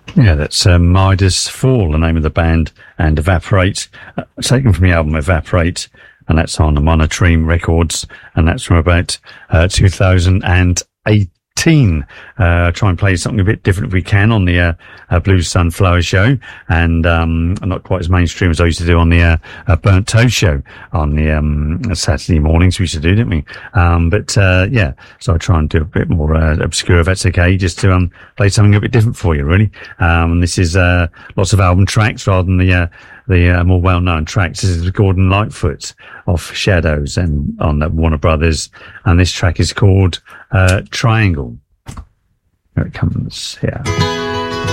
Yeah, that's Midas Fall, the name of the band, and Evaporate, taken from the album Evaporate, and that's on the Monotream Records, and that's from about 2018. Try and play something a bit different if we can on the Blue Sunflower Show, and not quite as mainstream as I used to do on the Burnt Toast Show on the Saturday mornings we used to do, didn't we? Yeah, so I try and do a bit more obscure, if that's okay, just to play something a bit different for you, really. This is lots of album tracks rather than the more well-known tracks. This is Gordon Lightfoot off Shadows and on Warner Brothers, and this track is called Triangle. Here it comes here.